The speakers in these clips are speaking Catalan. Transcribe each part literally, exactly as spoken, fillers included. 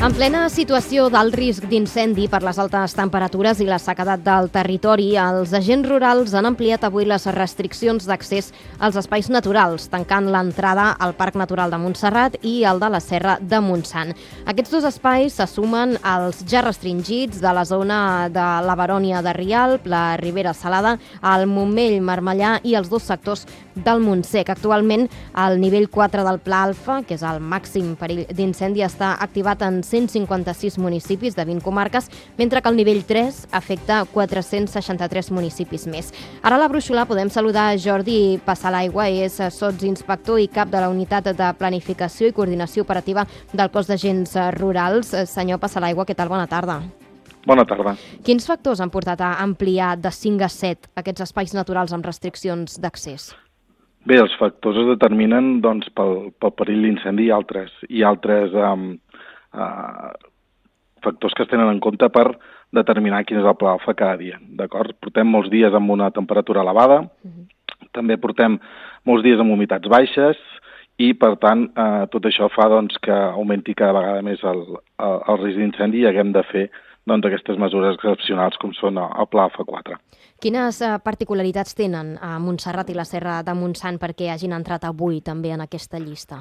En plena situació d'alt risc d'incendi per les altes temperatures i la sequedat del territori, els agents rurals han ampliat avui les restriccions d'accés als espais naturals, tancant l'entrada al Parc Natural de Montserrat i el de la Serra de Montsant. Aquests dos espais se sumen als ja restringits de la zona de la Barònia de Rialp, la Ribera Salada, el Montmell, Marmellà i els dos sectors del Montsec. Actualment, el nivell quatre del Pla Alfa, que és el màxim perill d'incendi, està activat en cent cinquanta-sis municipis de vint comarques, mentre que el nivell tres afecta quatre-cents seixanta-tres municipis més. Ara a la brúixola podem saludar Jordi Passalaigua, és sotsinspector i cap de la Unitat de Planificació i Coordinació Operativa del Cos d'Agents Rurals. Senyor Passalaigua, què tal? Bona tarda. Bona tarda. Quins factors han portat a ampliar de cinc a set aquests espais naturals amb restriccions d'accés? Bé, els factors es determinen doncs, pel, pel perill d'incendi i altres, i altres um, uh, factors que es tenen en compte per determinar quin és el pla alfa cada dia. D'acord? Portem molts dies amb una temperatura elevada, uh-huh. També portem molts dies amb humitats baixes i, per tant, eh, tot això fa doncs, que augmenti cada vegada més el, el, el risc d'incendi i haguem de fer doncs, aquestes mesures excepcionals com són el pla alfa quatre. Quines uh, particularitats tenen a Montserrat i la Serra de Montsant perquè hagin entrat avui també en aquesta llista?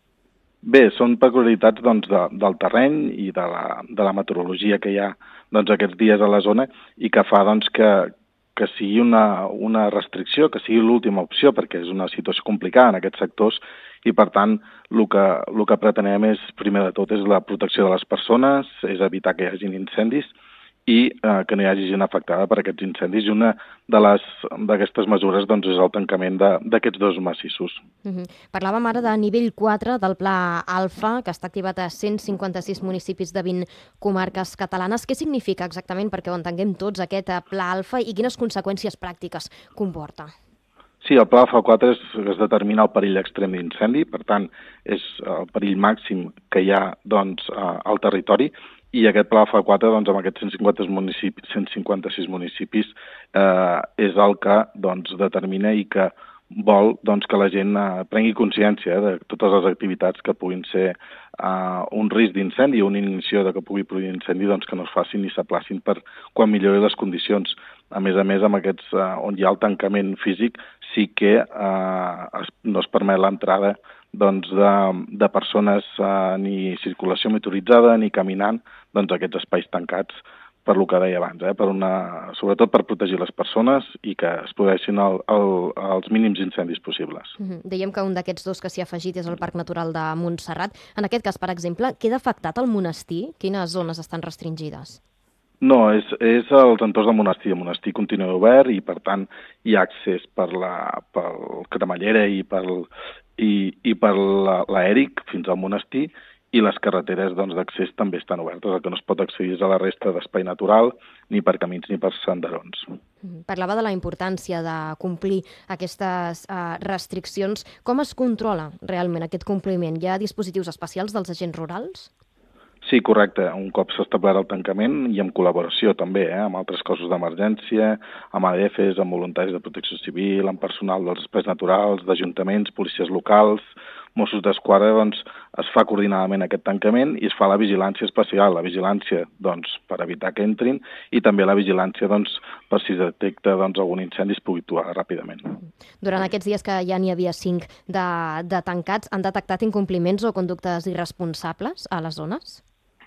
Bé, són peculiaritats doncs, de, del terreny i de la, de la meteorologia que hi ha doncs, aquests dies a la zona i que fa doncs, que, que sigui una, una restricció, que sigui l'última opció, perquè és una situació complicada en aquests sectors i, per tant, el que, el que pretenem és, primer de tot, és la protecció de les persones, és evitar que hi hagin incendis i eh, que no hi hagi gent afectada per aquests incendis. I una de les d'aquestes mesures doncs, és el tancament d'aquests dos massissos. Uh-huh. Parlàvem ara de nivell quatre del Pla Alfa, que està activat a cent cinquanta-sis municipis de vint comarques catalanes. Què significa exactament, perquè ho entenguem tots, aquest Pla Alfa i quines conseqüències pràctiques comporta? Sí, el Pla Alfa quatre es, es determina el perill extrem d'incendi, per tant, és el perill màxim que hi ha doncs, al territori, i aquest Pla Alfa quatre, doncs, amb aquests cent cinquanta municipis, cent cinquanta-sis municipis, eh, és el que doncs, determina i que vol doncs, que la gent eh, prengui consciència de totes les activitats que puguin ser eh, un risc d'incendi o una inhibició de que pugui produir incendi, doncs, que no es facin ni s'aplacin per quan millori les condicions. A més a més, amb aquests, eh, on hi ha el tancament físic, sí que eh, es, no es permet l'entrada doncs, de, de persones eh, ni circulació motoritzada ni caminant doncs, aquests espais tancats, per lo que deia abans, eh, per una, sobretot per protegir les persones i que es produeixin el, el, els mínims incendis possibles. Uh-huh. Dèiem que un d'aquests dos que s'hi ha afegit és el Parc Natural de Montserrat. En aquest cas, per exemple, queda afectat el monestir? Quines zones estan restringides? No, és, és els entorns del monestir. El monestir continua obert i, per tant, hi ha accés per la pel Cremallera i, pel, i, i per l'Èric fins al monestir, i les carreteres doncs, d'accés també estan obertes. El que no es pot accedir és a la resta d'espai natural, ni per camins ni per senderons. Parlava de la importància de complir aquestes uh, restriccions. Com es controla realment aquest compliment? Hi ha dispositius especials dels agents rurals? Sí, correcte. Un cop s'ha establert el tancament i en col·laboració també eh, amb altres cossos d'emergència, amb A D Fs, amb voluntaris de protecció civil, amb personal dels espais naturals, d'ajuntaments, policies locals, Mossos d'Esquadra, doncs, es fa coordinadament aquest tancament i es fa la vigilància especial, la vigilància doncs, per evitar que entrin i també la vigilància doncs, per si es detecta doncs, algun incendi es pugui actuar ràpidament. Durant aquests dies que ja n'hi havia cinc de, de tancats, han detectat incompliments o conductes irresponsables a les zones?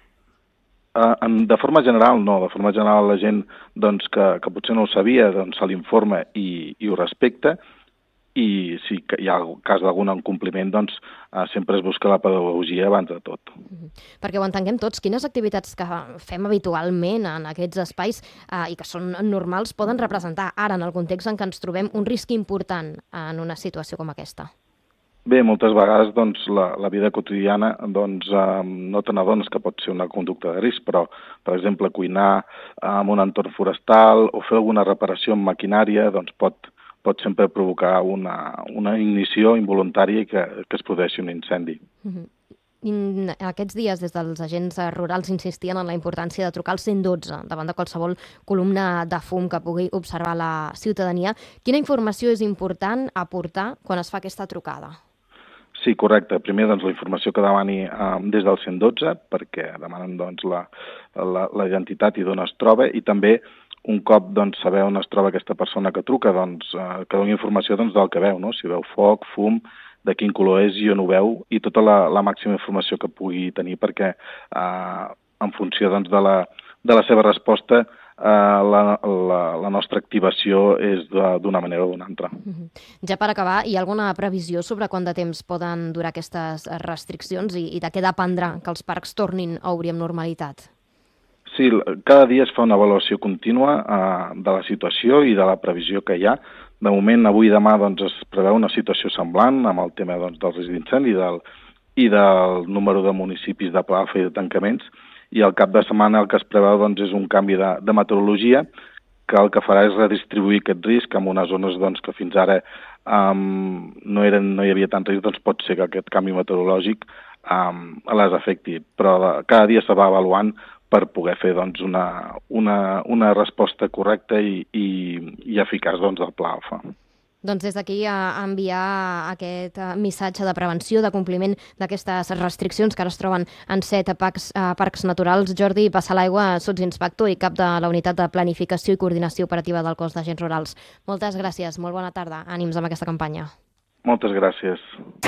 Uh, en, de forma general, no. De forma general, la gent doncs, que, que potser no ho sabia doncs, se l'informa i, i ho respecta, i si hi ha el cas d'algun incompliment, doncs eh, sempre es busca la pedagogia abans de tot. Mm-hmm. Perquè ho entenguem tots, quines activitats que fem habitualment en aquests espais eh, i que són normals poden representar ara, en el context en què ens trobem, un risc important en una situació com aquesta? Bé, moltes vegades doncs, la, la vida quotidiana doncs, eh, no te n'adones que pot ser una conducta de risc, però, per exemple, cuinar en un entorn forestal o fer alguna reparació en maquinària doncs, pot pot sempre provocar una, una ignició involuntària i que, que es produeixi un incendi. Uh-huh. Aquests dies, des dels agents rurals, insistien en la importància de trucar al cent dotze davant de qualsevol columna de fum que pugui observar la ciutadania. Quina informació és important aportar quan es fa aquesta trucada? Sí, correcte. Primer, doncs, la informació que demani eh, des del cent dotze, perquè demanen doncs, la, la, la identitat i d'on es troba, i també un cop doncs, saber on es troba aquesta persona que truca, doncs, eh, que doni informació doncs, del que veu, no? Si veu foc, fum, de quin color és i on ho veu, i tota la, la màxima informació que pugui tenir, perquè eh, en funció doncs, de, la, de la seva resposta Uh, la, la, la nostra activació és d'una manera o d'una altra. Uh-huh. Ja per acabar, hi ha alguna previsió sobre quant de temps poden durar aquestes restriccions i, i de què dependrà que els parcs tornin a obrir amb normalitat? Sí, cada dia es fa una avaluació contínua uh, de la situació i de la previsió que hi ha. De moment, avui i demà doncs, es preveu una situació semblant amb el tema doncs, del risc d'incendi i del, i del número de municipis de plafa i de tancaments, i al cap de setmana el que es preveu doncs, és un canvi de, de meteorologia que el que farà és redistribuir aquest risc en unes zones doncs, que fins ara um, no, eren, no hi havia tant risc, doncs pot ser que aquest canvi meteorològic um, les afecti, però cada dia se va avaluant per poder fer doncs, una, una, una resposta correcta i, i, i eficaç doncs, del Pla Alfa. Doncs des d'aquí a enviar aquest missatge de prevenció, de compliment d'aquestes restriccions que ara es troben en set parcs, parcs naturals. Jordi Passalaigua, sotsinspector i cap de la Unitat de Planificació i Coordinació Operativa del Cos d'Agents Rurals. Moltes gràcies, molt bona tarda. Ànims amb aquesta campanya. Moltes gràcies.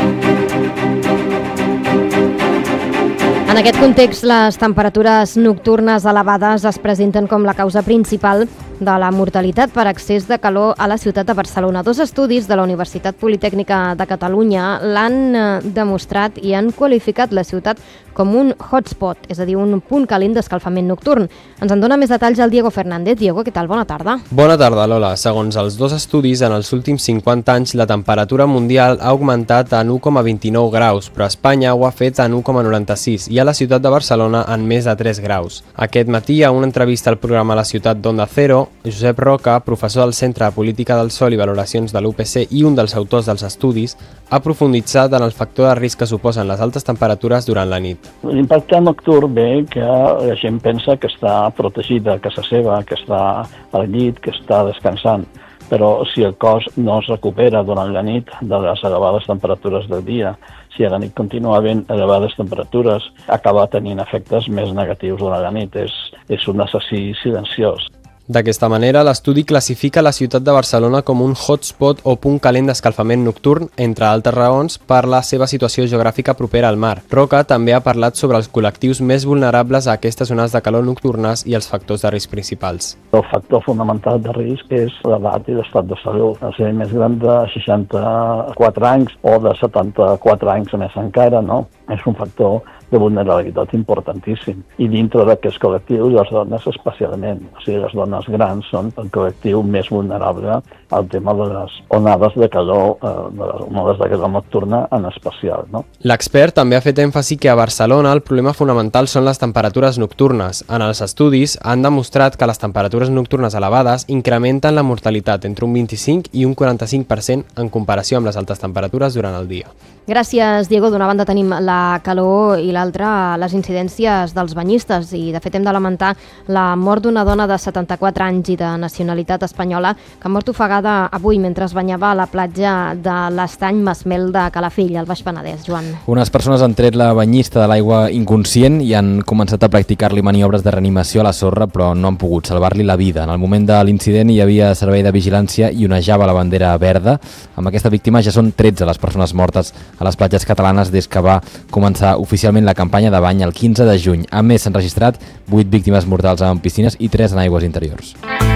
En aquest context, les temperatures nocturnes elevades es presenten com la causa principal de la mortalitat per excés de calor a la ciutat de Barcelona. Dos estudis de la Universitat Politècnica de Catalunya l'han demostrat i han qualificat la ciutat com un hotspot, és a dir, un punt calent d'escalfament nocturn. Ens en dona més detalls el Diego Fernández. Diego, què tal? Bona tarda. Bona tarda, Lola. Segons els dos estudis, en els últims cinquanta anys la temperatura mundial ha augmentat en u coma vint-i-nou graus, però a Espanya ho ha fet en u coma noranta-sis i a la ciutat de Barcelona en més de tres graus. Aquest matí, a una entrevista al programa La Ciutat d'Onda Cero, Josep Roca, professor del Centre de Política del Sol i Valoracions de l'U P C i un dels autors dels estudis, ha profunditzat en el factor de risc que suposen les altes temperatures durant la nit. L'impacte nocturn ve que la gent pensa que està protegida a casa seva, que està al llit, que està descansant, però si el cos no es recupera durant la nit de les elevades temperatures del dia, si a la nit continua havent elevades temperatures, acaba tenint efectes més negatius durant la nit. És, és un assassí silenciós. D'aquesta manera, l'estudi classifica la ciutat de Barcelona com un hotspot o punt calent d'escalfament nocturn, entre altres raons, per la seva situació geogràfica propera al mar. Roca també ha parlat sobre els col·lectius més vulnerables a aquestes zones de calor nocturnes i els factors de risc principals. El factor fonamental de risc és l'edat i l'estat de salut. Ser més gran de seixanta-quatre anys o de setanta-quatre anys més encara, no? És un factor de vulnerabilitat importantíssim. I dintre d'aquests col·lectius, les dones especialment. O sigui, les dones grans són el col·lectiu més vulnerable al tema de les onades de calor, eh, de les onades de calor nocturna en especial, no? L'expert també ha fet èmfasi que a Barcelona el problema fonamental són les temperatures nocturnes. En els estudis han demostrat que les temperatures nocturnes elevades incrementen la mortalitat entre un vint-i-cinc i un quaranta-cinc per cent en comparació amb les altes temperatures durant el dia. Gràcies, Diego. D'una banda tenim la calor i l'altra les incidències dels banyistes i de fet hem de lamentar la mort d'una dona de setanta-quatre anys i de nacionalitat espanyola que ha mort ofegada avui mentre es banyava a la platja de l'Estany Masmel de Calafell, al Baix Penedès. Joan. Unes persones han tret la banyista de l'aigua inconscient i han començat a practicar-li maniobres de reanimació a la sorra, però no han pogut salvar-li la vida. En el moment de l'incident hi havia servei de vigilància i onejava la bandera verda. Amb aquesta víctima ja són tretze les persones mortes a les platges catalanes des que va començar oficialment la campanya de bany el quinze de juny. A més, s'han registrat vuit víctimes mortals en piscines i tres en aigües interiors.